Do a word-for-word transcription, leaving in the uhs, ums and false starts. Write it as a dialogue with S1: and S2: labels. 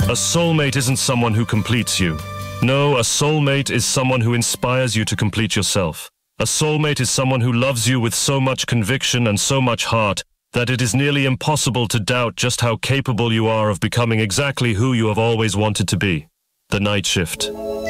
S1: A soulmate isn't someone who completes you. No, a soulmate is someone who inspires you to complete yourself. A soulmate is someone who loves you with so much conviction and so much heart that it is nearly impossible to doubt just how capable you are of becoming exactly who you have always wanted to be. The Night Shift.